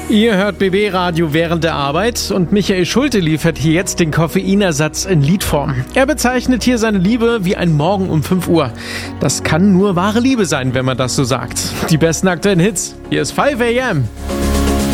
Ihr hört BB Radio während der Arbeit und Michael Schulte liefert hier jetzt den Koffeinersatz in Liedform. Er bezeichnet hier seine Liebe wie ein Morgen um 5 Uhr. Das kann nur wahre Liebe sein, wenn man das so sagt. Die besten aktuellen Hits. Hier ist 5 AM.